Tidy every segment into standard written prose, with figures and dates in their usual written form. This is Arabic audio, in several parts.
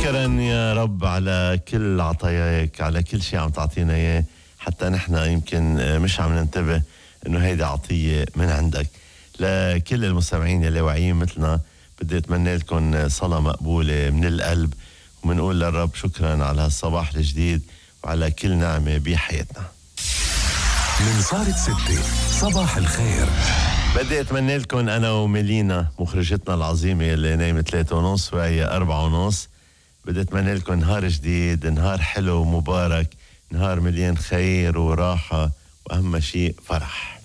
شكرا يا رب على كل عطاياك، على كل شيء عم تعطينا اياه، حتى نحن يمكن مش عم ننتبه انه هيدي عطية من عندك. لكل المستمعين اللي واعيين مثلنا بدي اتمنى لكم صلاة مقبولة من القلب، ومنقول للرب شكرا على هالصباح الجديد وعلى كل نعمة بحياتنا. من صارت 6 صباح الخير. بدي اتمنى لكم انا وميلينا مخرجتنا العظيمة اللي نايمة 3:30 وهي 4:30. بدي اتمنى لكم نهار جديد، نهار حلو ومبارك، نهار مليان خير وراحة، واهم شيء فرح.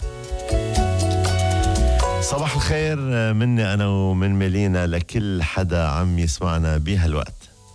صباح الخير مني انا ومن ميلينا لكل حدا عم يسمعنا بهالوقت.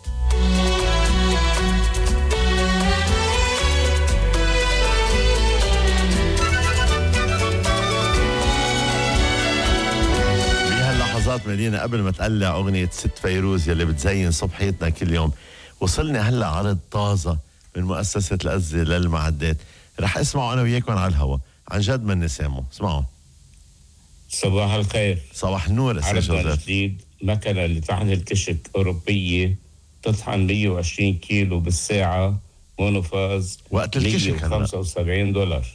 مدينة قبل ما تقلع أغنية ست فيروز يلي بتزين صبحيتنا كل يوم، وصلني هلا عرض طازة من مؤسسة الأزة للمعدات، رح اسمعوا أنا وياكم على الهوا، عن جد من نسامه. اسمعوا. صباح الخير. صباح النور. عرض جديد، مكنة لطحن الكشك أوروبية تطحن 120 كيلو بالساعة، مونوفاز، وقت الكشك $175.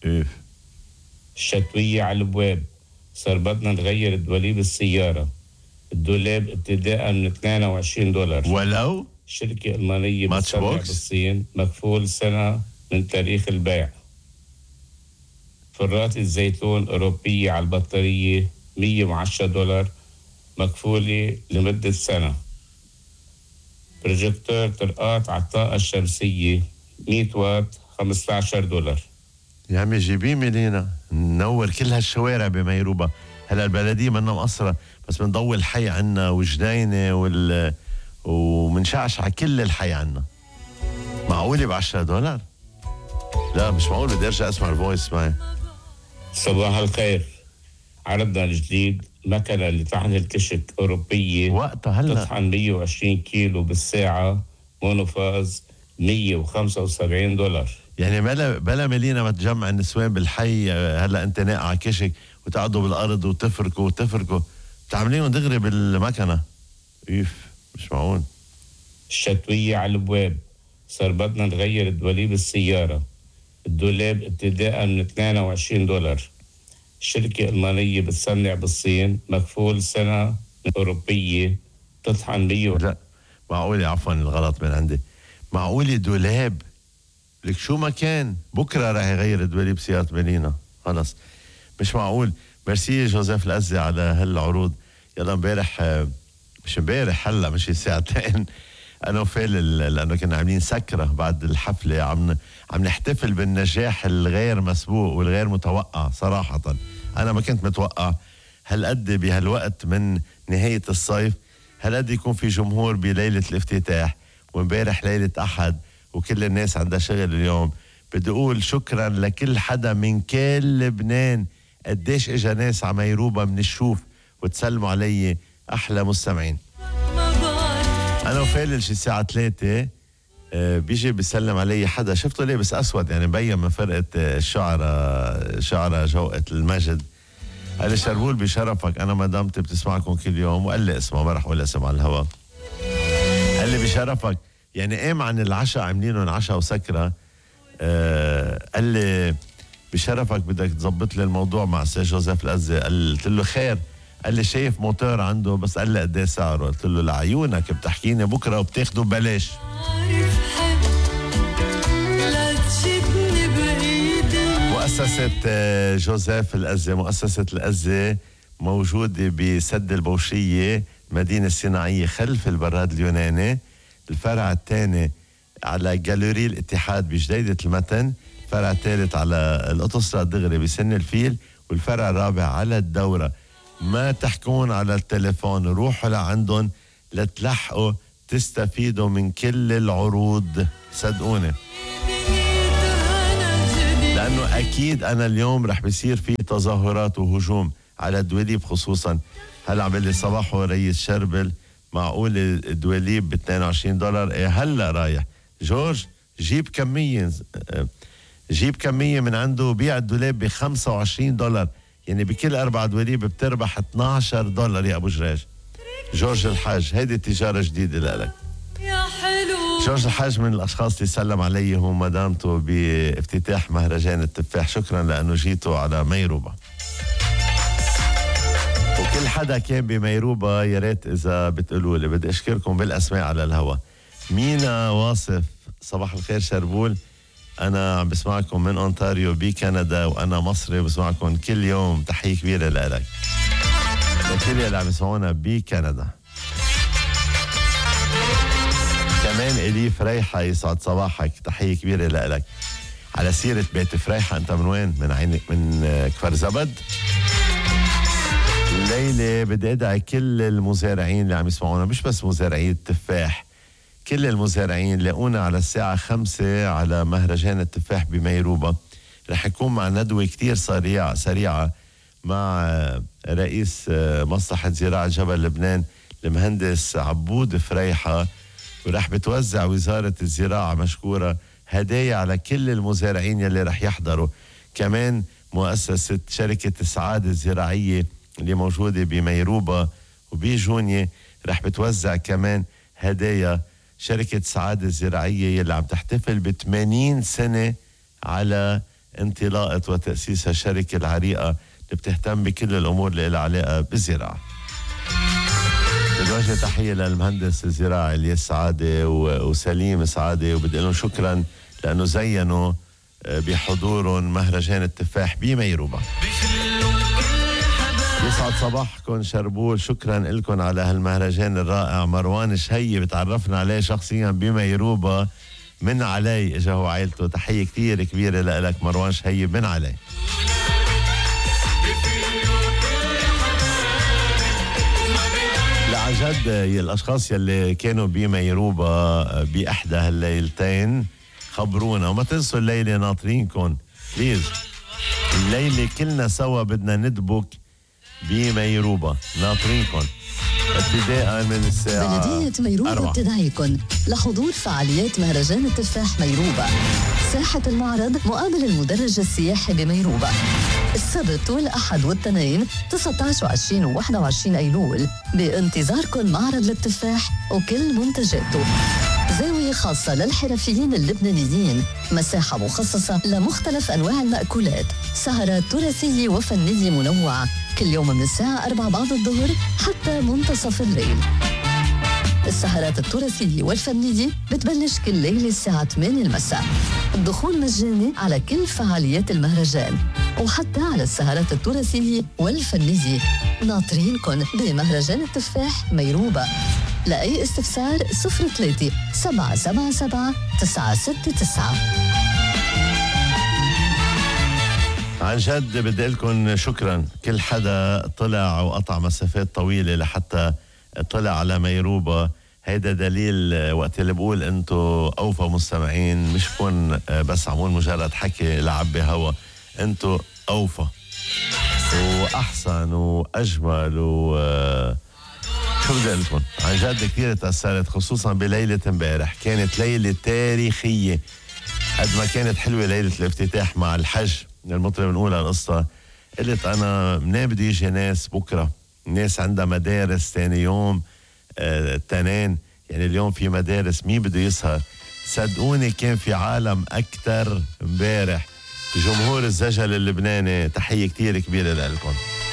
الشتوية على الابواب، صار بدنا نغير دواليب السيارة، الدولاب ابتداء من $22. ولو شركة ألمانية بتصنع بالصين، مكفول سنة من تاريخ البيع. فرات الزيتون أوروبية على البطارية $110، مكفولة لمدة سنة. بروجيكتور طرقات على الطاقة الشمسية 100 واط $15. يا عمي جيبيه ميلينا، ننور كل هالشوارع بميروبا. هلا البلدية منا مقصرة، بس بنضوي الحي عنا وجنينة ومنشعشع كل الحي عنا. معقولة $10؟ لا مش معقول، بدي ارجع اسمع الفويس معي. صباح الخير. عرضنا الجديد، مكنة لطحن الكشك أوروبية وقتها هلا تطحن 120 كيلو بالساعة، مونوفاز، $175. يعني بلا ملينا ما تجمع النسوان بالحي. هلا انت ناقع كشك وتقعدوا بالارض وتفركوا بتعملينهم دغري بالمكنه. مش معقول. الشتويه على الابواب، صار بدنا نغير دواليب السياره، الدولاب ابتداء من $22. شركه المانيه بتصنع بالصين، مكفول سنه اوروبيه تطحن 100. لا معقولة، عفوا الغلط من عندي. معقولة دولاب لك شو ما كان بكره راح يغير دواليب سيارة ميلينا؟ خلص مش معقول. ميرسي جوزيف الأزة على هالعروض. يلا امبارح، مش امبارح، هلا مش ساعتين انا وفيل، لانه كنا عاملين سكرة بعد الحفلة، عم نحتفل بالنجاح الغير مسبوق والغير متوقع. صراحة انا ما كنت متوقع هالقد بهالوقت من نهاية الصيف، هالقد يكون في جمهور بليلة الافتتاح، وامبارح ليلة أحد وكل الناس عندها شغل اليوم. بدي أقول شكرا لكل حدا من كل لبنان. قديش إجا ناس عميروبة من الشوف وتسلموا علي، أحلى مستمعين. أنا وفالل شي الساعة 3 بيجي بيسلم علي حدا، شفته لابس أسود، يعني مبين من فرقة شعرة جوقة المجد. قال لي شربول بشرفك، أنا مدامتي بتسمعكم كل يوم، وقال لي اسمه، ما رح أقول اسم على الهواء. قال لي بشرفك، يعني قام عن العشاء عاملينهم عشاء وسكرة. قال لي بشرفك بدك تظبط لي الموضوع مع سي جوزيف الأزة. قلت له خير. قال لي شايف موتور عنده، بس قال لي قد ايه سعره؟ قلت له لعيونك بتحكيني بكره وبتاخده ببلاش. مؤسسة جوزيف الأزة، مؤسسة الأزة موجودة بسد البوشية، مدينة الصناعية خلف البراد اليوناني. الفرع الثاني على جالوري الاتحاد بجديدة المتن، الفرع الثالث على الأوتوستراد الدغري بسن الفيل، والفرع الرابع على الدورة. ما تحكون على التليفون، روحوا لعندهم لتلحقوا تستفيدوا من كل العروض، صدقوني، لأنه أكيد أنا اليوم رح بيصير في تظاهرات وهجوم على الدواليب خصوصا. هلا عم بيقول لي صباحو ريس شربل، معقول الدواليب $22؟ إيه هلا رايح جورج جيب كمية من عنده، بيع الدولاب $25، يعني بكل 4 دواليب بتربح $12 يا أبو جراج. جورج الحاج، هيدي تجارة جديدة لك. جورج الحاج من الأشخاص اللي سلم علي هو مدامته بافتتاح مهرجان التفاح. شكرا لأنه جيتوا على ميروبا. وكل حدا كان بميروبا يا ريت إذا بتقولوا لي، بدي أشكركم بالأسماء على الهوا. مينا واصف صباح الخير شربول، أنا عم بسمعكم من أونتاريو بكندا وأنا مصري بسمعكم كل يوم، تحية كبيرة لك لكل اللي عم يسمعونا بكندا. كمان إلي فريحة يسعد صباحك، تحية كبيرة لك. على سيرة بيت فريحة، أنت من وين؟ من كفر زبد. الليلة بدي أدعي كل المزارعين اللي عم يسمعونا، مش بس مزارعي التفاح، كل المزارعين لاقونا على الساعة 5 على مهرجان التفاح بميروبا. رح يكون مع ندوة كتير سريعة مع رئيس مصلحة زراعة جبل لبنان المهندس عبود فريحة، ورح بتوزع وزارة الزراعة مشكورة هدايا على كل المزارعين يلي رح يحضروا. كمان مؤسسة شركة السعادة الزراعية اللي موجودة بميروبا وبجونية رح بتوزع كمان هدايا. شركة السعادة الزراعية يلي عم تحتفل ب80 سنة على انطلاقة وتأسيسها، الشركة العريقة اللي بتهتم بكل الأمور اللي لها علاقة بالزراعة. بدي تحية للمهندس الزراعي الياس سعادة وسليم سعادة، وبدي لهم شكرا لأنه زينوا بحضورهم مهرجان التفاح بميروبا. يسعد صباحكم شربول، شكرا لكم على هالمهرجان الرائع. مروان شهي بتعرفنا عليه شخصيا بميروبا من علي، اجا هو عائلته، تحية كتير كبيرة لك مروان شهي من علي. عن جد الاشخاص يلي كانوا بميروبا باحدى هالليلتين خبرونا، وما تنسوا الليله ناطرينكم بليز. الليله كلنا سوا بدنا ندبك بميروبا، ناطرينكم ابتداء من الساعه. بلديه ميروبا بتدعيكم لحضور فعاليات مهرجان التفاح ميروبا. ساحه المعرض مقابل المدرج السياحي بميروبا، السبت والأحد والاثنين 19 و20 و21 أيلول. بانتظاركم معرض للتفاح وكل منتجاته، زاوية خاصة للحرفيين اللبنانيين، مساحة مخصصة لمختلف أنواع المأكولات، سهرات تراثية وفنية منوعة كل يوم من الساعة 4 بعد الظهر حتى منتصف الليل. السهرات التراثية والفنية بتبلش كل ليلة الساعة 8 المساء. الدخول مجاني على كل فعاليات المهرجان وحتى على السهرات التراثية والفنية. ناطرينكن بمهرجان التفاح ميروبا. لأي استفسار 03 777 969. عن جد بدي لكم شكرا، كل حدا طلع وقطع مسافات طويلة لحتى طلع على ميروبا. هيدا دليل وقت اللي بقول انتو اوفى مستمعين، مش كون بس عمول مجرد حكي لعبي هوا، انتو اوفى واحسن واجمل شو بدي اقول لكم. عن جد كثير تاثرت، خصوصا بليله امبارح، كانت ليله تاريخيه. قد ما كانت حلوه ليله الافتتاح مع الحج المطرب نقولها القصه، قلت انا منين بده يجي ناس بكره، ناس عندها مدارس ثاني يوم التنين، يعني اليوم في مدارس، مين بده يسهر؟ صدقوني كان في عالم اكثر امبارح. جمهور الزجل اللبناني تحيه كتير كبيره لكم.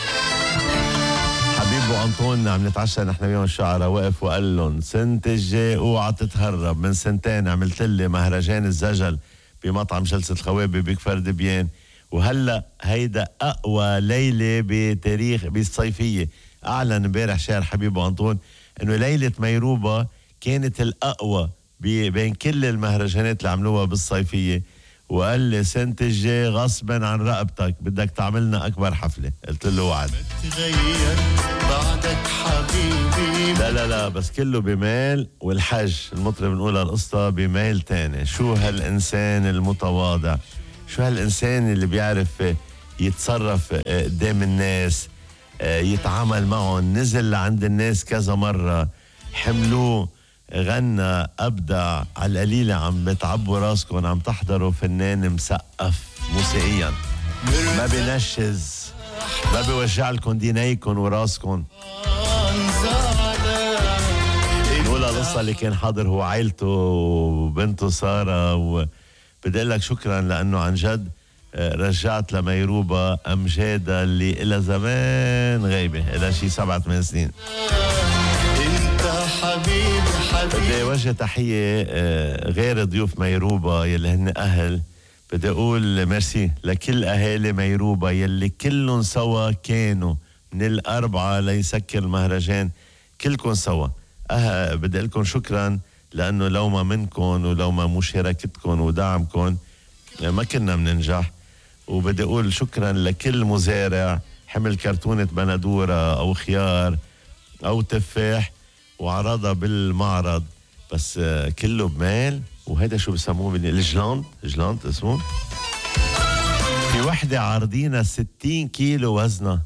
حبيب أنطون عم نتعشى نحن وياهم الشعراء، وقف وقال لهم سنة الجاي اوعى تتهرب. من سنتين عملت لي مهرجان الزجل بمطعم جلسة الخوابي بكفر دبيان، وهلا هيدا اقوى ليله بتاريخ بالصيفيه. اعلن امبارح شاعر حبيب أنطون انه ليله ميروبا كانت الاقوى بين كل المهرجانات اللي عملوها بالصيفيه، وقال لي سنة الجاي غصبا عن رقبتك بدك تعملنا اكبر حفله. قلت له وعد تغير بعدك حبيبي. لا بس كله بميل، والحج المطرب نقولها القصه بميل تاني. شو هالانسان المتواضع، شو هالإنسان اللي بيعرف يتصرف قدام الناس، يتعامل معهم. نزل لعند الناس كذا مرة، حملوه، غنى، أبدع. على القليلة عم بتعبوا راسكم، عم تحضروا فنان مسقف موسيقيا، ما بينشز، ما بيوجع لكم دينيكم وراسكم. نقولها القصة القصة اللي كان حاضر هو عائلته وبنته سارة. وبدي أقول لك شكرا لأنه عن جد رجعت لميروبا أمجادة اللي إلى زمان غايبة، إلى شي 7-8 سنين. انت حبيبي بدي وجه تحية غير ضيوف ميروبا يلي هن أهل. بدي أقول ميرسي لكل أهالي ميروبا يلي كلهم سوا كانوا من الأربعة ليسكر المهرجان، كلكم سوا. بدي لكم شكرا لأنه لو ما منكم ولو ما مشاركتكم ودعمكم ما كنا مننجح. وبدي أقول شكرا لكل مزارع حمل كرتونة بندورة أو خيار أو تفاح وعرضها بالمعرض، بس كله بمال. وهذا شو بسموه الجلاند اسمه. في وحدة عارضينها 60 كيلو وزنها.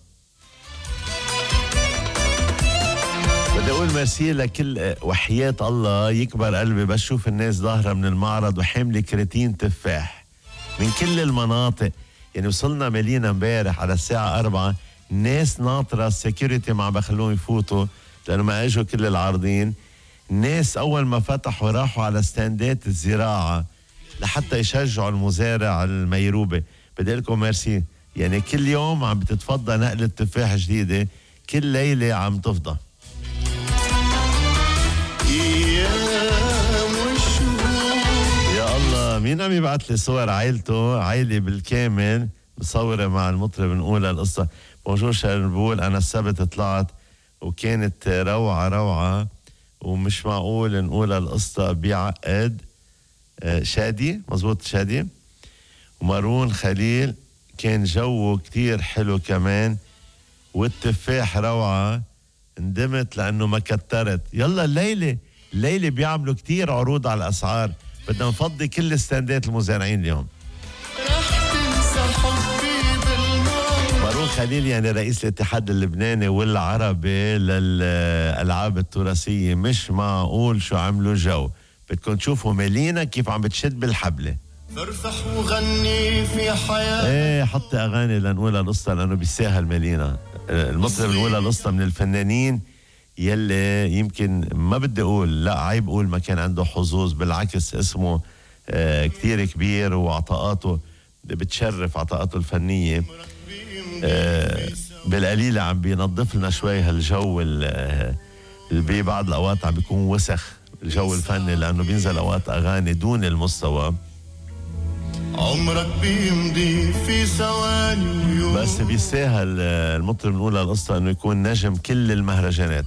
بدي أقول ميرسي لكل، وحياة الله يكبر قلبي بس شوف الناس ظاهرة من المعرض وحاملة كريتين تفاح من كل المناطق. يعني وصلنا ملينا امبارح على الساعة 4، الناس ناطرة السيكوريتي ما بخلوهم يفوتوا لأنه ما اجوا كل العارضين. الناس أول ما فتحوا راحوا على ستاندات الزراعة لحتى يشجعوا المزارع الميروبة. بدي لكم ميرسي. يعني كل يوم عم بتتفضى نقلة تفاح جديدة، كل ليلة عم تفضى. يا الله، مين عم يبعث لي صور عائلته؟ عائلة بالكامل مصورة مع المطرب نقول القصة. بونجور شربول، أنا السبت طلعت وكانت روعة ومش معقول نقول القصة بيعقد. شادي مزبوط، شادي ومارون خليل كان جو كتير حلو كمان، والتفاح روعة. ندمت لأنه ما كترت. يلا الليلة بيعملوا كتير عروض على الأسعار، بدنا نفضي كل استندات المزارعين اليوم. مارون خليل يعني رئيس الاتحاد اللبناني والعربي للألعاب التراثية. مش معقول شو عملوا جو. بدكم تشوفوا ميلينا كيف عم بتشد بالحبلة. فرفح وغني في حياتي. ايه حطي اغاني لنقول القصة لانه بيساهل ميلينا. المطرب نقول القصة من الفنانين يلي يمكن ما بدي اقول، لا عيب اقول ما كان عنده حظوظ، بالعكس اسمه كتير كبير وعطاءاته بتشرف، عطاءاته الفنية بالقليلة عم بينظف لنا شوي هالجو اللي ببعض الأوقات عم بيكون وسخ الجو الفني، لأنه بينزل أوقات أغاني دون المستوى. عمرك بيمضي في ثواني ويوم، بس بيستاهل المطرب نقول القصة انه يكون نجم كل المهرجانات.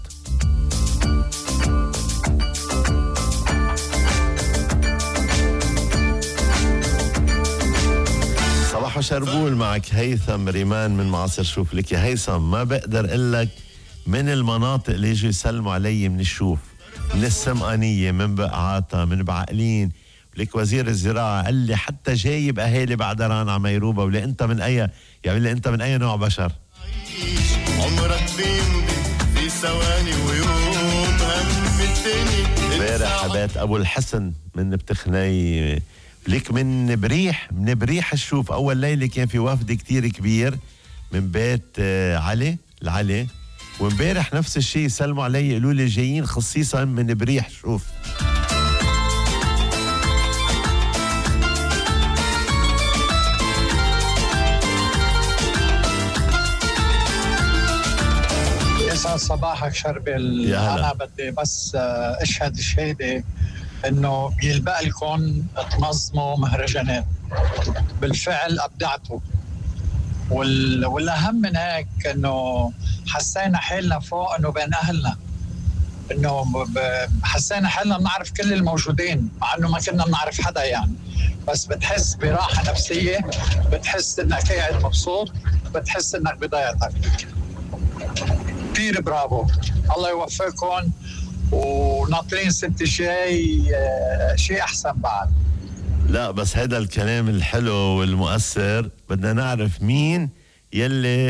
صباح شربول معك هيثم ريمان من معاصر. شوف لك يا هيثم، ما بقدر اقول لك من المناطق اللي يجوا يسلموا علي من الشوف، من السمقانية، من بقعاتا، من بعقلين. لك وزير الزراعة قال لي حتى جايب أهالي بعدران على ميروبا. ولا أنت من أي، يعني لي أنت من أي نوع بشر؟ عمرك بيمضي في ثواني ويوم هم الدنيا. امبارح بيت أبو الحسن من بتخني، لك من بريح الشوف. أول ليلة كان في وفد كتير كبير من بيت علي وامبارح نفس الشيء سلموا علي قالوا لي جايين خصيصا من بريح شوف. صباحك شربل. أنا بدي بس أشهد الشهادة إنه يلبق لكم تنظموا مهرجانات، بالفعل أبدعتوا. والأهم من هيك إنه حسينا حالنا فوق إنه بين أهلنا، إنه حسينا حالنا بنعرف كل الموجودين مع إنه ما كنا بنعرف حدا يعني، بس بتحس براحة نفسية، بتحس إنك قاعد مبسوط، بتحس إنك بضيعتك. كثير برافو، الله يوفقكم وناطرين ست الجاي شيء أحسن بعد. لا بس هذا الكلام الحلو والمؤثر بدنا نعرف مين يلي